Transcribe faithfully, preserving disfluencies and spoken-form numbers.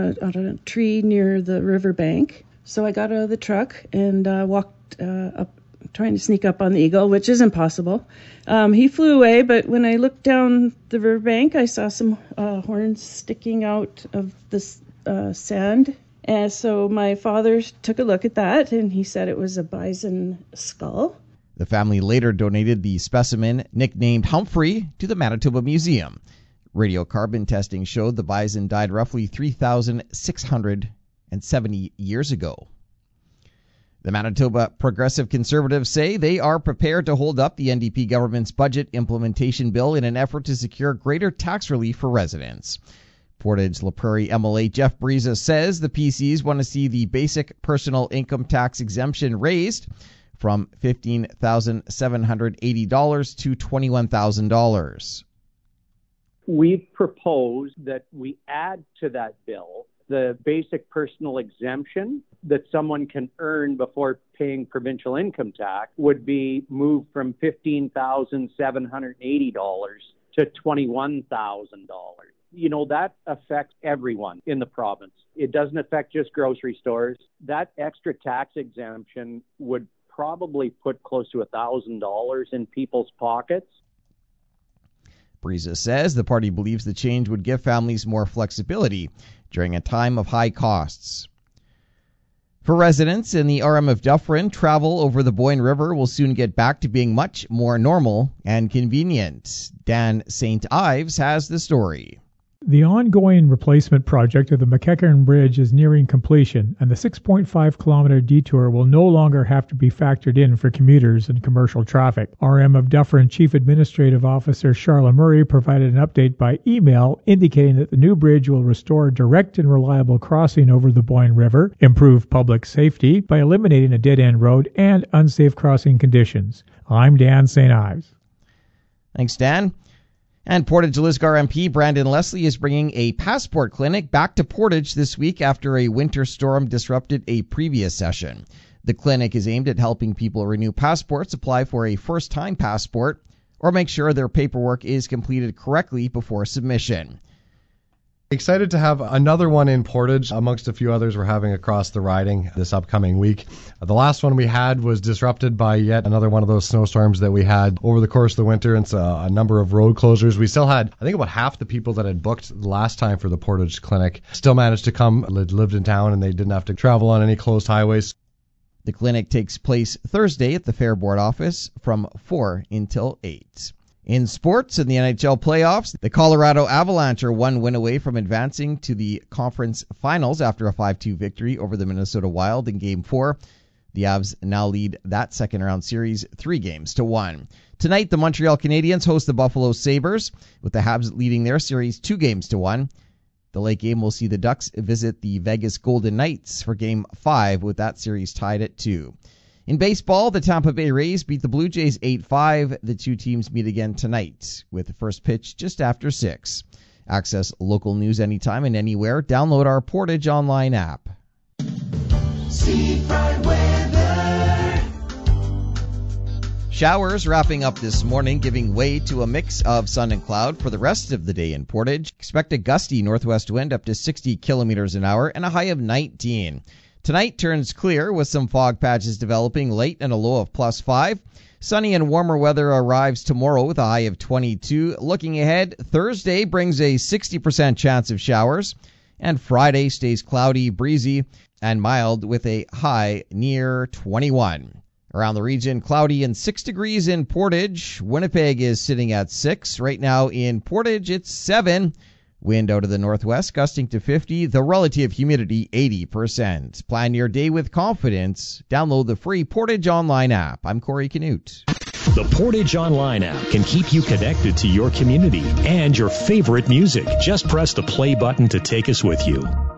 a, on a tree near the riverbank. So I got out of the truck and uh, walked uh, up, trying to sneak up on the eagle, which is impossible. Um, he flew away, but when I looked down the riverbank, I saw some uh, horns sticking out of the uh, sand. And so my father took a look at that, and he said it was a bison skull. The family later donated the specimen, nicknamed Humphrey, to the Manitoba Museum. Radiocarbon testing showed the bison died roughly three thousand six hundred seventy years ago. The Manitoba Progressive Conservatives say they are prepared to hold up the N D P government's budget implementation bill in an effort to secure greater tax relief for residents. Portage La Prairie M L A Jeff Briza says the P Cs want to see the basic personal income tax exemption raised from fifteen thousand seven hundred eighty dollars to twenty-one thousand dollars. We propose that we add to that bill the basic personal exemption that someone can earn before paying provincial income tax would be moved from fifteen thousand seven hundred eighty dollars to twenty-one thousand dollars. You know, that affects everyone in the province. It doesn't affect just grocery stores. That extra tax exemption would probably put close to one thousand dollars in people's pockets. Briza says the party believes the change would give families more flexibility during a time of high costs. For residents in the R M of Dufferin, travel over the Boyne River will soon get back to being much more normal and convenient. Dan Saint Ives has the story. The ongoing replacement project of the McEachern Bridge is nearing completion, and the six point five kilometer detour will no longer have to be factored in for commuters and commercial traffic. R M of Dufferin Chief Administrative Officer Charlotte Murray provided an update by email indicating that the new bridge will restore direct and reliable crossing over the Boyne River, improve public safety by eliminating a dead-end road and unsafe crossing conditions. I'm Dan Saint Ives. Thanks, Dan. And Portage-Lisgar M P Brandon Leslie is bringing a passport clinic back to Portage this week after a winter storm disrupted a previous session. The clinic is aimed at helping people renew passports, apply for a first-time passport, or make sure their paperwork is completed correctly before submission. Excited to have another one in Portage amongst a few others we're having across the riding this upcoming week. The last one we had was disrupted by yet another one of those snowstorms that we had over the course of the winter, and so a number of road closures. We still had, I think, about half the people that had booked the last time for the Portage clinic still managed to come, lived in town, and they didn't have to travel on any closed highways. The clinic takes place Thursday at the Fair Board office from four until eight. In sports, in the N H L playoffs, the Colorado Avalanche are one win away from advancing to the conference finals after a five two victory over the Minnesota Wild in Game four. The Avs now lead that second-round series three games to one. Tonight, the Montreal Canadiens host the Buffalo Sabres, with the Habs leading their series two games to one. The late game will see the Ducks visit the Vegas Golden Knights for Game five, with that series tied at two. In baseball, the Tampa Bay Rays beat the Blue Jays eight five. The two teams meet again tonight, with the first pitch just after six. Access local news anytime and anywhere. Download our Portage Online app. Seafront weather. Showers wrapping up this morning, giving way to a mix of sun and cloud for the rest of the day in Portage. Expect a gusty northwest wind up to sixty kilometers an hour and a high of nineteen. Tonight turns clear with some fog patches developing late and a low of plus five. Sunny and warmer weather arrives tomorrow with a high of twenty-two. Looking ahead, Thursday brings a sixty percent chance of showers, and Friday stays cloudy, breezy, and mild with a high near twenty-one. Around the region, cloudy and six degrees in Portage. Winnipeg is sitting at six. Right now in Portage, it's seven. Wind out of the northwest, gusting to fifty. The relative humidity, eighty percent. Plan your day with confidence. Download the free Portage Online app. I'm Corey Canute. The Portage Online app can keep you connected to your community and your favorite music. Just press the play button to take us with you.